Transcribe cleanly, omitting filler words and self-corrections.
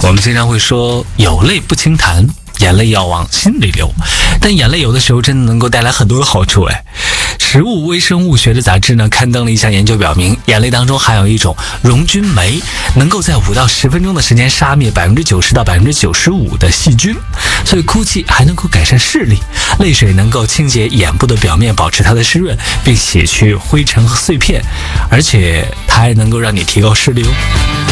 我们经常会说有泪不轻弹，眼泪要往心里流，但眼泪有的时候真的能够带来很多的好处。食物微生物学的杂志呢刊登了一项研究，表明眼泪当中含有一种溶菌酶，能够在5到10分钟的时间杀灭90%到95%的细菌，所以哭泣还能够改善视力。泪水能够清洁眼部的表面，保持它的湿润，并洗去灰尘和碎片，而且它还能够让你提高视力哦。